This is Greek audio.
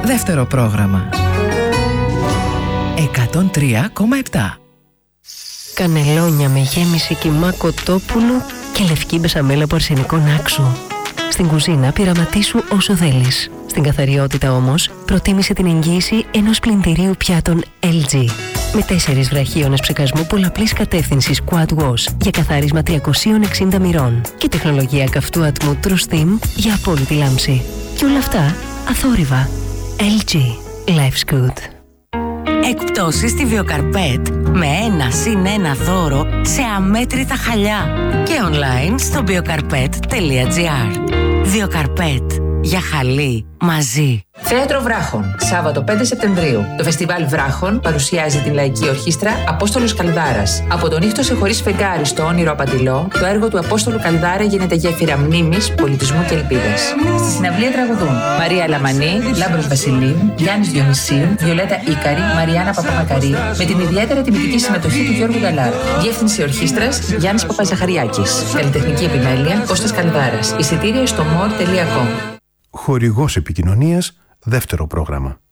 Δεύτερο πρόγραμμα. 103,7. Κανελόνια με γέμιση κιμά κοτόπουλου και λευκή μπεσαμέλα από αρσενικό νάξου. Στην κουζίνα πειραματίσου όσο θέλεις. Στην καθαριότητα όμως προτίμησε την εγγύηση ενός πλυντηρίου πιάτων LG. Με 4 βραχίονες ψεκασμού πολλαπλής κατεύθυνσης Quad Wash για καθάρισμα 360 μοιρών και τεχνολογία καυτού ατμού True Steam για απόλυτη λάμψη. Και όλα αυτά αθόρυβα. LG. Life's good. Εκπτώσεις στη Βιοκαρπέτ με 1+1 δώρο σε αμέτρητα χαλιά και online στο biocarpet.gr. Βιοκαρπέτ. Για χαλί μαζί. Θέατρο Βράχων, Σάββατο 5 Σεπτεμβρίου. Το φεστιβάλ Βράχων παρουσιάζει την λαϊκή ορχήστρα Απόστολος Καλδάρας. Από το νύχτωσε χωρίς φεγγάρι στο όνειρο απατηλό, το έργο του Απόστολου Καλδάρα γίνεται γέφυρα μνήμης, πολιτισμού και ελπίδας. Στη συναυλία τραγουδούν Μαρία Λαμανή, Λάμπρος Βασιλείου, Γιάννης Διονυσίου, Βιολέτα Ίκαρη, Μαριάννα Παπαμακαρή, με την ιδιαίτερα τιμητική συμμετοχή του Γιώργου Γαλάρα. Διεύθυνση ορχήστρας Γιάννης Παπαζαχαριάκης. Καλλιτεχνική επιμέλεια Κώστας Καλδάρας. Εισιτήρια στο more.com. Χορηγός επικοινωνίας, δεύτερο πρόγραμμα.